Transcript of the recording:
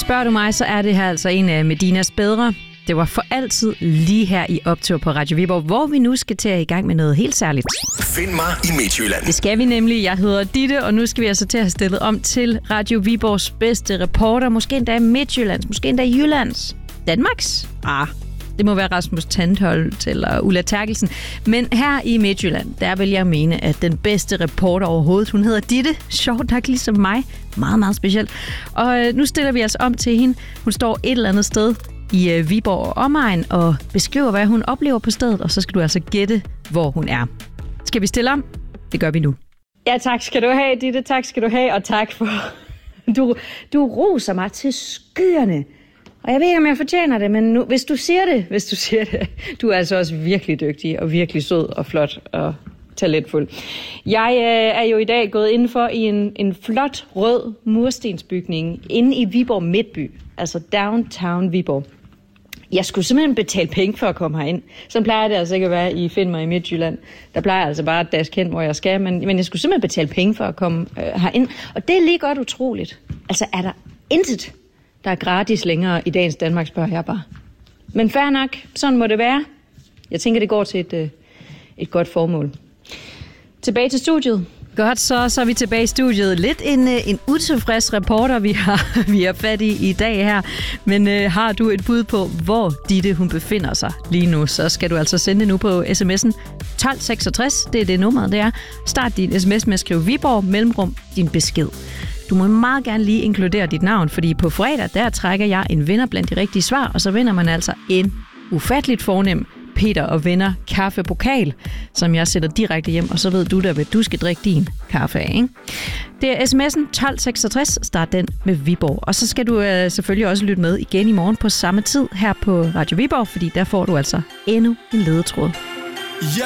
Spørger du mig, så er det her altså en af Medinas bedre. Det var for altid lige her i Optur på Radio Viborg, hvor vi nu skal til at i gang med noget helt særligt. Find mig i Midtjylland. Det skal vi nemlig. Jeg hedder Ditte, og nu skal vi altså til at have stillet om til Radio Viborgs bedste reporter. Måske endda Midtjyllands, måske endda Jyllands. Danmarks? Det må være Rasmus Tandholt eller Ulla Terkelsen. Men her i Midtjylland, der vil jeg mene, at den bedste reporter overhovedet, hun hedder Ditte. Sjovt nok ligesom mig. Meget, meget specielt. Og nu stiller vi os om til hende. Hun står et eller andet sted i Viborg og omegn og beskriver, hvad hun oplever på stedet. Og så skal du altså gætte, hvor hun er. Skal vi stille om? Det gør vi nu. Ja, tak skal du have, Ditte. Tak skal du have, og tak for... Du roser mig til skyerne. Og jeg ved ikke, om jeg fortjener det, men nu, hvis du siger det, du er altså også virkelig dygtig og virkelig sød og flot og talentfuld. Jeg er jo i dag gået indenfor i en flot rød murstensbygning inde i Viborg Midtby, altså downtown Viborg. Jeg skulle simpelthen betale penge for at komme herind. Så plejer det altså ikke at være i Find mig i Midtjylland. Der plejer altså bare at daske hen, hvor jeg skal, men jeg skulle simpelthen betale penge for at komme herind. Og det er lige godt utroligt. Altså er der intet, der er gratis længere i dagens Danmark, spørger jeg bare. Men fair nok, sådan må det være. Jeg tænker, det går til et godt formål. Tilbage til studiet. Godt, så er vi tilbage i studiet. Lidt en utilfreds reporter, vi har fat i dag her. Men har du et bud på, hvor Ditte hun befinder sig lige nu, så skal du altså sende det nu på sms'en 1266. Det er det nummeret, det er. Start din sms med at skrive Viborg, mellemrum, din besked. Du må meget gerne lige inkludere dit navn, fordi på fredag, der trækker jeg en vinder blandt de rigtige svar, og så vinder man altså en ufatteligt fornem Peter og Venner kaffepokal, som jeg sætter direkte hjem, og så ved du da, hvad du skal drikke din kaffe af, ikke? Det er sms'en 1266, start den med Viborg. Og så skal du selvfølgelig også lytte med igen i morgen på samme tid her på Radio Viborg, fordi der får du altså endnu en ledetråd.